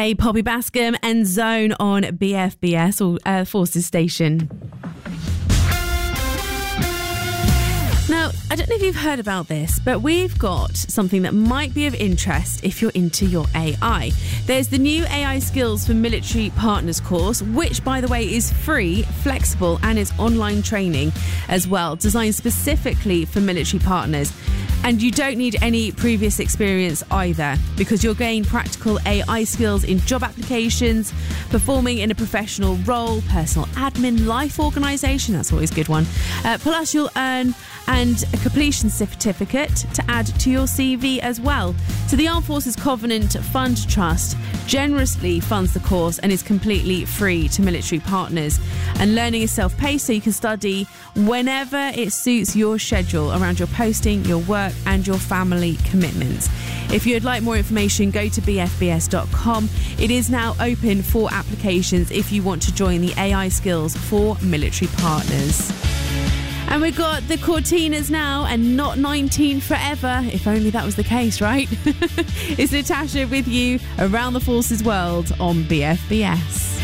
Hey, Poppy Bascom and Zone on BFBS, or Air Forces Station. Now, I don't know if you've heard about this, but we've got something that might be of interest if you're into your AI. There's the new AI Skills for Military Partners course, which, by the way, is free, flexible, and is online training as well, designed specifically for military partners. And you don't need any previous experience either, because you'll gain practical AI skills in job applications, performing in a professional role, personal admin, life organisation, that's always a good one. Plus you'll earn and a completion certificate to add to your CV as well. So the Armed Forces Covenant Fund Trust generously funds the course and is completely free to military partners. And learning is self-paced, so you can study whenever it suits your schedule around your posting, your work and your family commitments. If you'd like more information, go to bfbs.com. It is now open for applications if you want to join the AI Skills for Military Partners. And we've got the Cortinas now, and not 19 forever. If only that was the case, right? It's Natasha with you around the Forces world on BFBS.